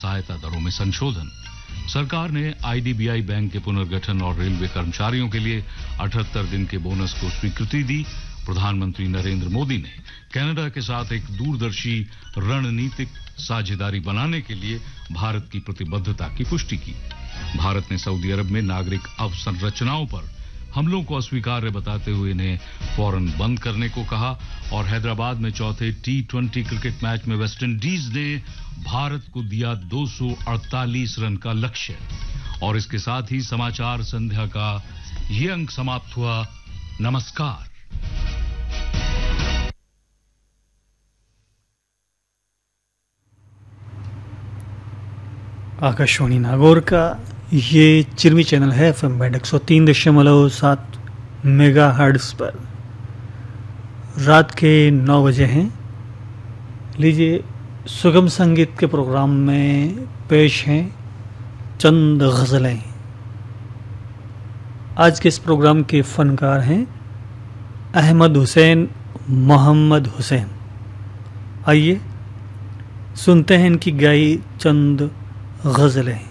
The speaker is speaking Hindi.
सहायता दरों में संशोधन। सरकार ने आईडीबीआई बैंक के पुनर्गठन और रेलवे कर्मचारियों के लिए 78 दिन के बोनस को स्वीकृति दी। प्रधानमंत्री नरेंद्र मोदी ने कनाडा के साथ एक दूरदर्शी रणनीतिक साझेदारी बनाने के लिए भारत की प्रतिबद्धता की पुष्टि की। भारत ने सऊदी अरब में नागरिक अवसंरचनाओं पर हमलों को अस्वीकार्य बताते हुए इन्हें फौरन बंद करने को कहा। और हैदराबाद में चौथे T20 क्रिकेट मैच में वेस्टइंडीज ने भारत को दिया 248 रन का लक्ष्य। और इसके साथ ही समाचार संध्या का ये अंक समाप्त हुआ। नमस्कार। आकाशवाणी नागौर का ये चिरमी चैनल है FM बैंड 103.7 मेगा हर्ट्ज पर। रात के 9 बजे हैं। लीजिए, सुगम संगीत के प्रोग्राम में पेश हैं चंद गज़लें। आज के इस प्रोग्राम के फनकार हैं अहमद हुसैन मोहम्मद हुसैन। आइए सुनते हैं इनकी गाई चंद गज़लें।